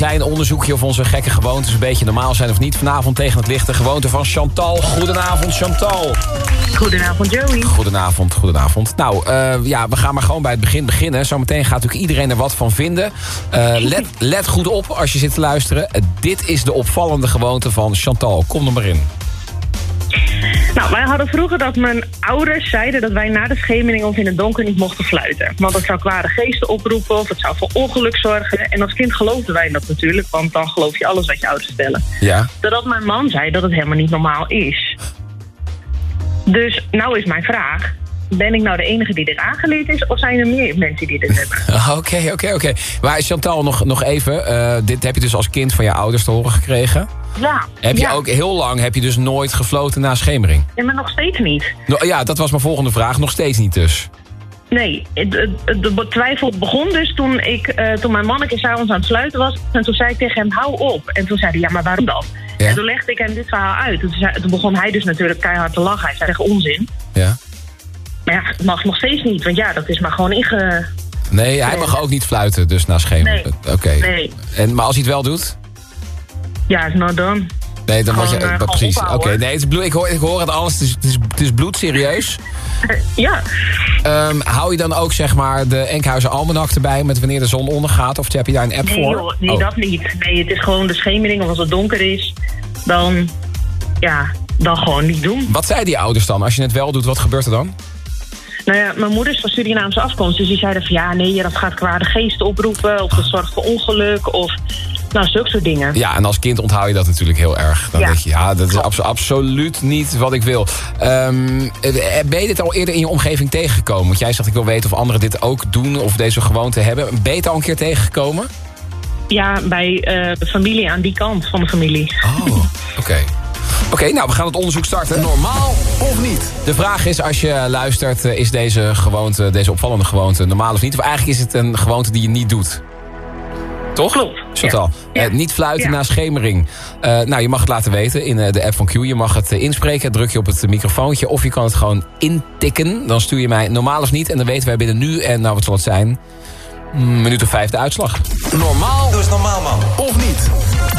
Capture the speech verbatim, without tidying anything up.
Klein onderzoekje of onze gekke gewoontes een beetje normaal zijn of niet. Vanavond tegen het licht de gewoonte van Chantal. Goedenavond, Chantal. Goedenavond, Joey. Goedenavond, goedenavond. Nou, uh, ja, we gaan maar gewoon bij het begin beginnen. Zometeen gaat natuurlijk iedereen er wat van vinden. Uh, let, let goed op als je zit te luisteren. Uh, dit is de opvallende gewoonte van Chantal. Kom er maar in. Nou, wij hadden vroeger dat mijn ouders zeiden dat wij na de schemering of in het donker niet mochten fluiten. Want dat zou kwade geesten oproepen of het zou voor ongeluk zorgen. En als kind geloofden wij dat natuurlijk, want dan geloof je alles wat je ouders vertellen. Ja. Totdat mijn man zei dat het helemaal niet normaal is. Dus nou is mijn vraag, ben ik nou de enige die dit aangeleerd is of zijn er meer mensen die dit hebben? Oké, oké, oké. Maar Chantal, nog, nog even. Uh, dit heb je dus als kind van je ouders te horen gekregen? Ja. Heb je ja. ook heel lang, heb je dus nooit gefloten na schemering? Ja, maar nog steeds niet. No, ja, dat was mijn volgende vraag. Nog steeds niet dus? Nee, de twijfel begon dus toen, ik, uh, toen mijn manneke s'avonds aan het sluiten was. En toen zei ik tegen hem, hou op. En toen zei hij, ja, maar waarom dan? Ja. En toen legde ik hem dit verhaal uit. Toen, zei, toen begon hij dus natuurlijk keihard te lachen. Hij zei tegen onzin. Ja. Maar ja, het mag nog steeds niet. Want ja, dat is maar gewoon inge... Nee, hij mag ook niet fluiten dus na schemering. Nee. Oké. Okay. Nee. En, maar als hij het wel doet? Ja, is not done. Nee, dan word je... Gewoon, uh, precies. Oké, okay, nee, het is bloed, ik, hoor, ik hoor het alles. Het is, het is, het is bloedserieus. Ja. Um, hou je dan ook zeg maar de Enkhuizen Almanak erbij met wanneer de zon ondergaat? Of heb je daar een app nee, voor? Joh, nee, oh. dat niet. Nee, het is gewoon de schemering. Of als het donker is, dan... Ja, dan gewoon niet doen. Wat zei die ouders dan? Als je het wel doet, wat gebeurt er dan? Nou ja, mijn moeder is van Surinaamse afkomst. Dus die zeiden van ja, nee, dat gaat kwade geesten oproepen. Of dat zorgt voor ongeluk. Of nou, zulke soort dingen. Ja, en als kind onthoud je dat natuurlijk heel erg. Dan ja. denk je, ja, dat is abso- absoluut niet wat ik wil. Um, ben je dit al eerder in je omgeving tegengekomen? Want jij zegt, ik wil weten of anderen dit ook doen of deze gewoonte hebben. Ben je het al een keer tegengekomen? Ja, bij uh, de familie aan die kant van de familie. Oh, oké. Okay. Oké, okay, nou, we gaan het onderzoek starten. Normaal of niet? De vraag is, als je luistert, is deze gewoonte, deze opvallende gewoonte normaal of niet? Of eigenlijk is het een gewoonte die je niet doet? Toch? Klopt. Chantal. Ja. Uh, niet fluiten ja. na schemering. Uh, nou, je mag het laten weten in uh, de app van Q. Je mag het uh, inspreken, druk je op het uh, microfoontje. Of je kan het gewoon intikken. Dan stuur je mij normaal of niet. En dan weten wij binnen nu, en nou wat zal het zijn? Een minuut of vijf de uitslag. Normaal, dus normaal man. Of niet?